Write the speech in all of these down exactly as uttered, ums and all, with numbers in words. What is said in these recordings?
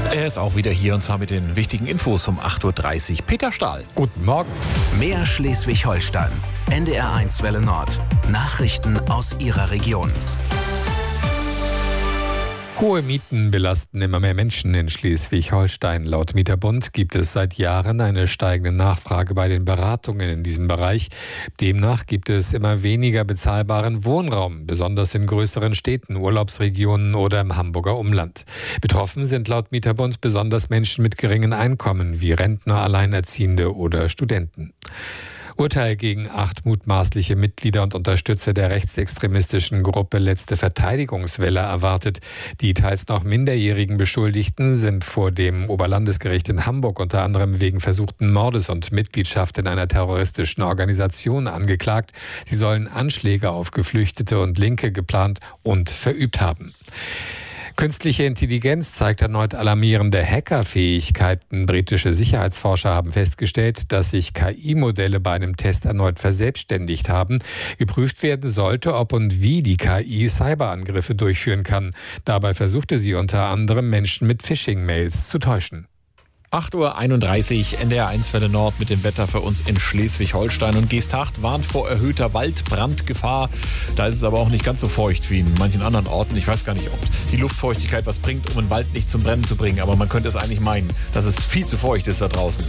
Er ist auch wieder hier und zwar mit den wichtigen Infos um acht Uhr dreißig. Peter Stahl. Guten Morgen. Mehr Schleswig-Holstein. N D R eins Welle Nord. Nachrichten aus Ihrer Region. Hohe Mieten belasten immer mehr Menschen in Schleswig-Holstein. Laut Mieterbund gibt es seit Jahren eine steigende Nachfrage bei den Beratungen in diesem Bereich. Demnach gibt es immer weniger bezahlbaren Wohnraum, besonders in größeren Städten, Urlaubsregionen oder im Hamburger Umland. Betroffen sind laut Mieterbund besonders Menschen mit geringen Einkommen wie Rentner, Alleinerziehende oder Studenten. Urteil gegen acht mutmaßliche Mitglieder und Unterstützer der rechtsextremistischen Gruppe Letzte Verteidigungswelle erwartet. Die teils noch minderjährigen Beschuldigten sind vor dem Oberlandesgericht in Hamburg unter anderem wegen versuchten Mordes und Mitgliedschaft in einer terroristischen Organisation angeklagt. Sie sollen Anschläge auf Geflüchtete und Linke geplant und verübt haben. Künstliche Intelligenz zeigt erneut alarmierende Hackerfähigkeiten. Britische Sicherheitsforscher haben festgestellt, dass sich K I-Modelle bei einem Test erneut verselbstständigt haben. Geprüft werden sollte, ob und wie die K I Cyberangriffe durchführen kann. Dabei versuchte sie unter anderem Menschen mit Phishing-Mails zu täuschen. acht Uhr einunddreißig, N D R eins Welle Nord mit dem Wetter für uns in Schleswig-Holstein. Und Geesthacht warnt vor erhöhter Waldbrandgefahr. Da ist es aber auch nicht ganz so feucht wie in manchen anderen Orten. Ich weiß gar nicht, ob die Luftfeuchtigkeit was bringt, um einen Wald nicht zum Brennen zu bringen. Aber man könnte es eigentlich meinen, dass es viel zu feucht ist da draußen.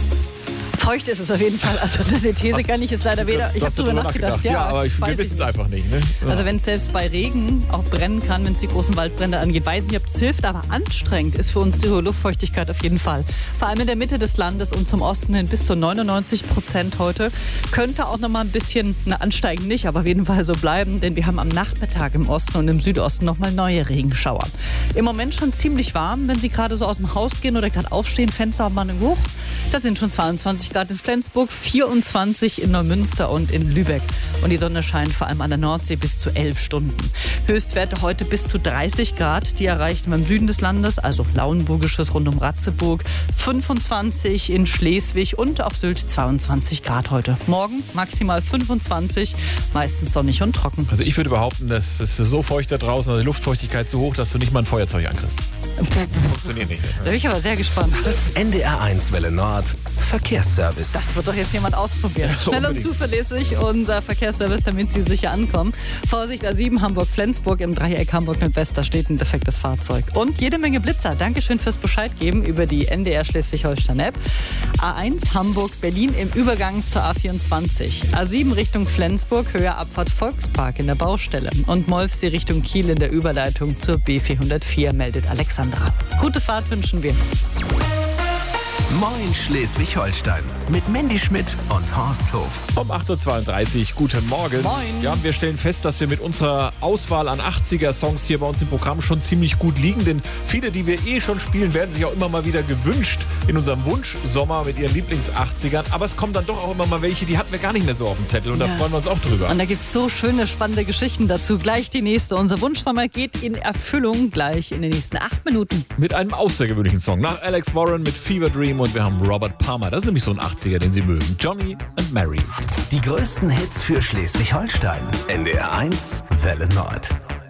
Feucht ist es auf jeden Fall. Also deine These kann ich jetzt leider weder. Ich habe darüber nachgedacht. nachgedacht. Ja, ja, aber ich, wir wissen es einfach nicht. Ne? Ja. Also wenn es selbst bei Regen auch brennen kann, wenn es die großen Waldbrände angeht, weiß ich nicht, ob es hilft, aber anstrengend ist für uns die hohe Luftfeuchtigkeit auf jeden Fall. Vor allem in der Mitte des Landes und zum Osten hin bis zu neunundneunzig Prozent heute. Könnte auch noch mal ein bisschen, na, ansteigen nicht, aber auf jeden Fall so bleiben, denn wir haben am Nachmittag im Osten und im Südosten noch mal neue Regenschauer. Im Moment schon ziemlich warm, wenn Sie gerade so aus dem Haus gehen oder gerade aufstehen, Fenster mal hoch. Da sind schon zweiundzwanzig Grad in Flensburg, vierundzwanzig in Neumünster und in Lübeck. Und die Sonne scheint vor allem an der Nordsee bis zu elf Stunden. Höchstwerte heute bis zu dreißig Grad. Die erreichen wir im Süden des Landes, also Lauenburgisches rund um Ratzeburg. fünfundzwanzig in Schleswig und auf Sylt zweiundzwanzig Grad heute. Morgen maximal fünfundzwanzig, meistens sonnig und trocken. Also ich würde behaupten, dass es so feucht da draußen, also die Luftfeuchtigkeit so hoch, dass du nicht mal ein Feuerzeug ankriegst. Funktioniert nicht. Da bin ich aber sehr gespannt. N D R eins Welle Nord. Verkehrsservice. Das wird doch jetzt jemand ausprobieren. Schnell und zuverlässig unser Verkehrsservice, damit Sie sicher ankommen. Vorsicht, A sieben Hamburg-Flensburg im Dreieck Hamburg-Nordwest, da steht ein defektes Fahrzeug. Und jede Menge Blitzer. Dankeschön fürs Bescheid geben über die N D R Schleswig-Holstein-App. A eins Hamburg-Berlin im Übergang zur A vierundzwanzig. A sieben Richtung Flensburg, Höhe Abfahrt Volkspark in der Baustelle. Und Molfsee Richtung Kiel in der Überleitung zur B vierhundertvier, meldet Alexandra. Gute Fahrt wünschen wir. Moin Schleswig-Holstein mit Mandy Schmidt und Horst Hof. Um acht Uhr zweiunddreißig, guten Morgen. Moin. Ja, wir stellen fest, dass wir mit unserer Auswahl an achtziger-Songs hier bei uns im Programm schon ziemlich gut liegen, denn viele, die wir eh schon spielen, werden sich auch immer mal wieder gewünscht in unserem Wunschsommer mit ihren Lieblings-achtzigern. Aber es kommen dann doch auch immer mal welche, die hatten wir gar nicht mehr so auf dem Zettel und ja, da freuen wir uns auch drüber. Und da gibt es so schöne, spannende Geschichten dazu. Gleich die nächste. Unser Wunschsommer geht in Erfüllung gleich in den nächsten acht Minuten. Mit einem außergewöhnlichen Song. Nach Alex Warren mit Fever Dream und wir haben Robert Palmer. Das ist nämlich so ein achtziger, den Sie mögen. Johnny and Mary. Die größten Hits für Schleswig-Holstein. N D R eins Welle Nord.